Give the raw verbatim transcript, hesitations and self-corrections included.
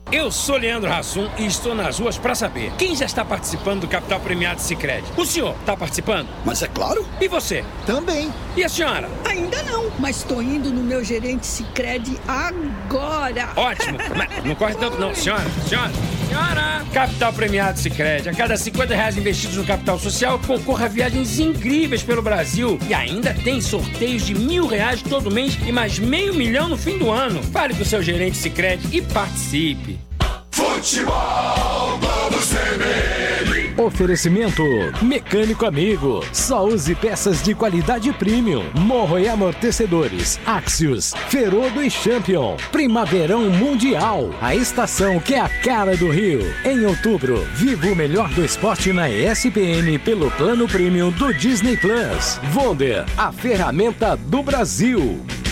Eu sou Leandro Hassum e estou nas ruas para saber quem já está participando do Capital Premiado Sicredi. O senhor está participando? Mas é claro. E você? Também. E a senhora? Ainda não, mas estou indo no meu gerente Sicredi agora. Ótimo. Mas não corre tanto não. Senhora, senhora, senhora. Capital Premiado Sicredi. A cada cinquenta reais investidos no capital social, concorra a viagens incríveis pelo Brasil. E ainda tem sorteios de mil reais todo mês e mais meio milhão no fim do ano. Fale com o seu gerente Sicredi e participe. Futebol, vamos ver. Oferecimento Mecânico Amigo. Só use peças de qualidade premium. Morro e amortecedores. Axios, Ferodo e Champion. Primaverão Mundial. A estação que é a cara do Rio. Em outubro, viva o melhor do esporte na E S P N pelo plano premium do Disney Plus. Wonder, a ferramenta do Brasil.